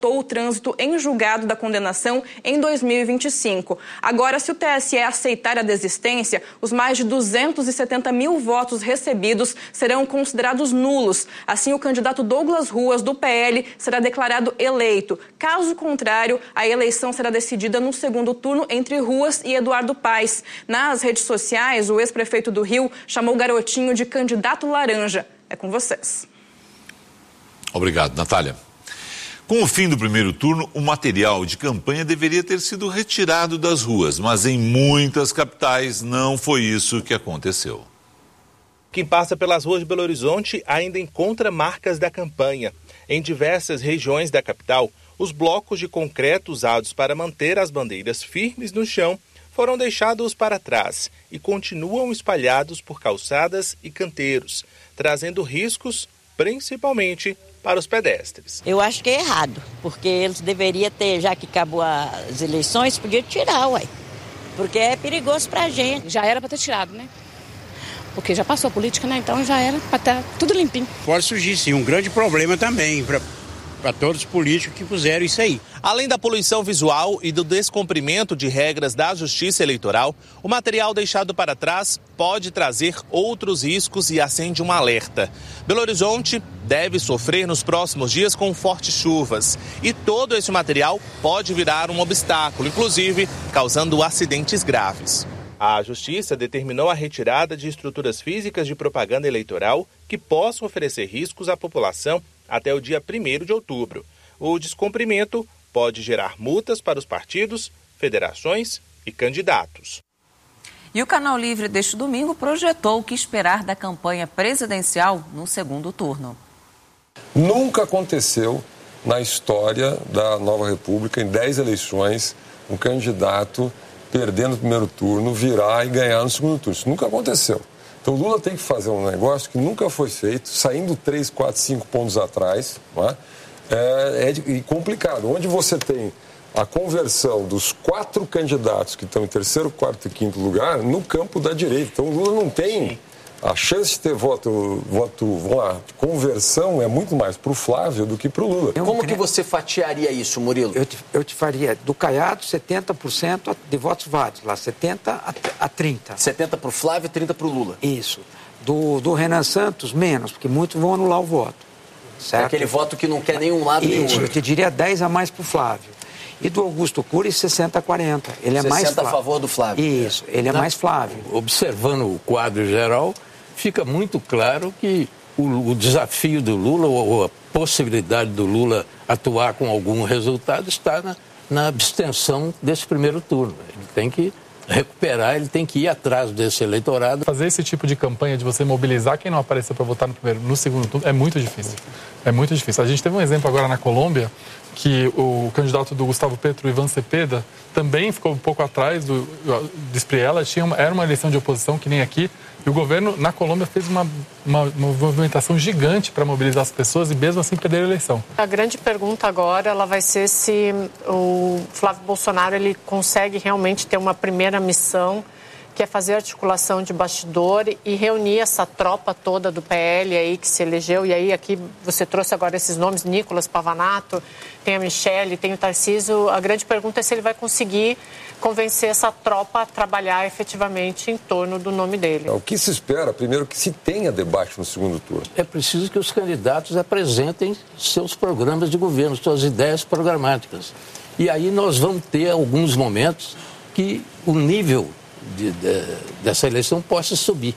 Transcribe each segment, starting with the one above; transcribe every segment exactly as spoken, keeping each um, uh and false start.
o trânsito em julgado da condenação em dois mil e vinte e cinco. Agora, se o T S E aceitar a desistência, os mais de duzentos e setenta mil votos recebidos serão considerados nulos. Assim, o candidato Douglas Ruas, do P L, será declarado eleito. Caso contrário, a eleição será decidida no segundo turno entre Ruas e Eduardo Paes. Nas redes sociais, o ex-prefeito do Rio chamou o garotinho de candidato laranja. É com vocês. Obrigado, Natália. Com o fim do primeiro turno, o material de campanha deveria ter sido retirado das ruas, mas em muitas capitais não foi isso que aconteceu. Quem passa pelas ruas de Belo Horizonte ainda encontra marcas da campanha. Em diversas regiões da capital, os blocos de concreto usados para manter as bandeiras firmes no chão foram deixados para trás e continuam espalhados por calçadas e canteiros, trazendo riscos, principalmente para os pedestres. Eu acho que é errado, porque eles deveriam ter, já que acabou as eleições, podia tirar, ué. Porque é perigoso pra gente. Já era para ter tirado, né? Porque já passou a política, né? Então já era para estar tudo limpinho. Pode surgir, sim, um grande problema também para para todos os políticos que puseram isso aí. Além da poluição visual e do descumprimento de regras da Justiça Eleitoral, o material deixado para trás pode trazer outros riscos e acende um alerta. Belo Horizonte deve sofrer nos próximos dias com fortes chuvas e todo esse material pode virar um obstáculo, inclusive causando acidentes graves. A Justiça determinou a retirada de estruturas físicas de propaganda eleitoral que possam oferecer riscos à população até o dia primeiro de outubro. O descumprimento pode gerar multas para os partidos, federações e candidatos. E o Canal Livre deste domingo projetou o que esperar da campanha presidencial no segundo turno. Nunca aconteceu na história da Nova República, em dez eleições, um candidato perder no primeiro turno, virar e ganhar no segundo turno. Isso nunca aconteceu. Então, o Lula tem que fazer um negócio que nunca foi feito, saindo três, quatro, cinco pontos atrás, não é? É, é complicado. Onde você tem a conversão dos quatro candidatos que estão em terceiro, quarto e quinto lugar no campo da direita. Então, o Lula não tem... Sim. A chance de ter voto, voto vamos lá, conversão é muito mais para o Flávio do que para o Lula. Como que você fatiaria isso, Murilo? Eu te, eu te faria do Caiado setenta por cento de votos válidos, lá setenta a trinta. setenta para o Flávio e trinta para o Lula. Isso. Do, do Renan Santos, menos, porque muitos vão anular o voto. Certo? Aquele voto que não quer nenhum lado nem outro. Isso, eu te diria dez a mais para o Flávio. E do Augusto Cury, sessenta a quarenta. Ele é mais sessenta a favor do Flávio. Isso, ele é não, mais Flávio. Observando o quadro geral, fica muito claro que o, o desafio do Lula, ou a possibilidade do Lula atuar com algum resultado, está na, na abstenção desse primeiro turno. Ele tem que recuperar, ele tem que ir atrás desse eleitorado. Fazer esse tipo de campanha de você mobilizar quem não apareceu para votar no primeiro, no segundo turno, é muito difícil. É muito difícil. A gente teve um exemplo agora na Colômbia, que o candidato do Gustavo Petro, Ivan Cepeda, também ficou um pouco atrás do, do Espriella. Tinha uma, era uma eleição de oposição, que nem aqui, e o governo na Colômbia fez uma, uma, uma movimentação gigante para mobilizar as pessoas e mesmo assim perder a eleição. A grande pergunta agora ela vai ser se o Flávio Bolsonaro ele consegue realmente ter uma primeira missão, que é fazer articulação de bastidor e reunir essa tropa toda do P L aí que se elegeu. E aí aqui você trouxe agora esses nomes, Nicolas Pavanato, tem a Michele, tem o Tarcísio. A grande pergunta é se ele vai conseguir convencer essa tropa a trabalhar efetivamente em torno do nome dele. O que se espera, primeiro, que se tenha debate no segundo turno. É preciso que os candidatos apresentem seus programas de governo, suas ideias programáticas. E aí nós vamos ter alguns momentos que o nível De, de, dessa eleição possa subir.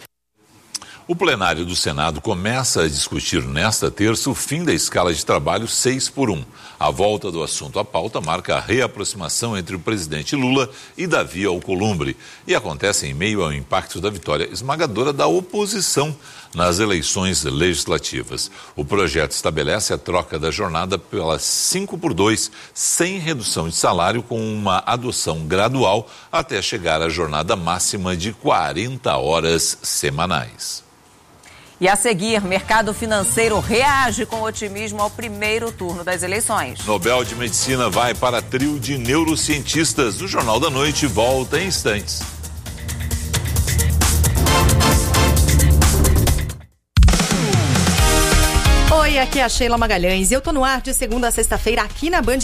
O plenário do Senado começa a discutir nesta terça o fim da escala de trabalho seis por um. A volta do assunto à pauta marca a reaproximação entre o presidente Lula e Davi Alcolumbre e acontece em meio ao impacto da vitória esmagadora da oposição nas eleições legislativas. O projeto estabelece a troca da jornada pela cinco por dois, sem redução de salário, com uma adoção gradual até chegar à jornada máxima de quarenta horas semanais. E a seguir, mercado financeiro reage com otimismo ao primeiro turno das eleições. Nobel de Medicina vai para trio de neurocientistas. O Jornal da Noite volta em instantes. Oi, Oi, aqui é a Sheila Magalhães e eu tô no ar de segunda a sexta-feira aqui na Band